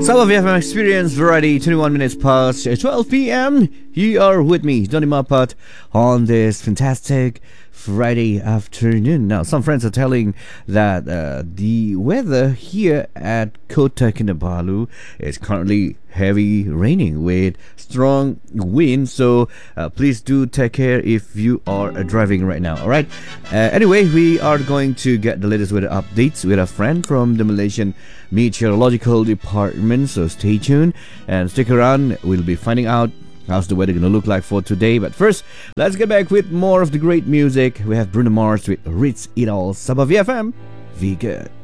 Some of you have experienced variety 21 minutes past 12 p.m. You are with me, Donny Mapat, on this fantastic Friday afternoon. Now, some friends are telling that the weather here at Kota Kinabalu is currently heavy raining with strong wind, so please do take care if you are driving right now. All right. Anyway, we are going to get the latest weather updates with a friend from the Malaysian Meteorological Department, so stay tuned and stick around. We'll be finding out how's the weather gonna look like for today. But first, let's get back with more of the great music. We have Bruno Mars with Ritz It All, Sabah VFM. Be good.